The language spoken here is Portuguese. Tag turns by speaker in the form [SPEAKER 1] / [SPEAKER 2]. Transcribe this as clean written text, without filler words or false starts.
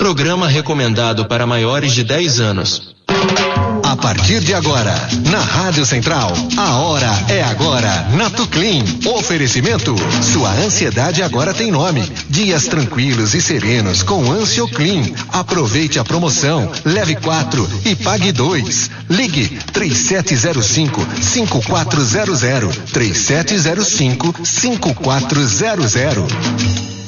[SPEAKER 1] Programa recomendado para maiores de 10 anos.
[SPEAKER 2] A partir de agora, na Rádio Central, a hora é agora, na Tuclin. Oferecimento, sua ansiedade agora tem nome. Dias tranquilos e serenos com Ansioclin. Aproveite a promoção, leve 4 e pague 2. Ligue 3705-5400, 3705-5400.